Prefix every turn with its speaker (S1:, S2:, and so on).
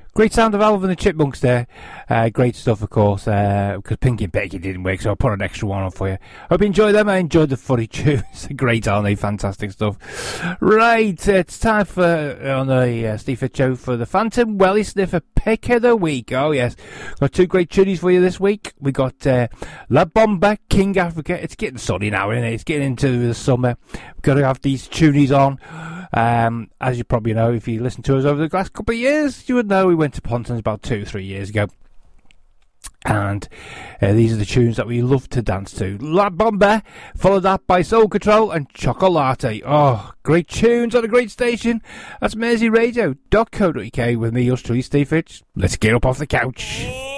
S1: Great sound of Alvin and the Chipmunks there. Great stuff, of course, because Pinky and Becky didn't work, so I put an extra one on for you. Hope you enjoyed them. I enjoyed the funny tunes. Great, aren't they? Fantastic stuff. Right, it's time for, on the Steve Fitz Show, for the Phantom Welly Sniffer Pick of the Week. Oh, yes. Got two great tunes for you this week. We got La Bomba, King Africa. It's getting sunny now, isn't it? It's getting into the summer. We've got to have these tunies on. As you probably know, if you listen to us over the last couple of years, you would know we went to Pontons about 2-3 years ago. And these are the tunes that we love to dance to. La Bomba, followed that by Soul Control and Chocolate. Oh, great tunes on a great station. That's MerseyRadio.co.uk with me, yours truly, Steve Fitz. Let's get up off the couch.